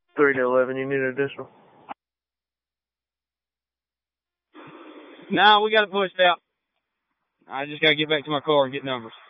3 to 11, you need an additional? Nah, we got it pushed out. I just got to get back to my car and get numbers.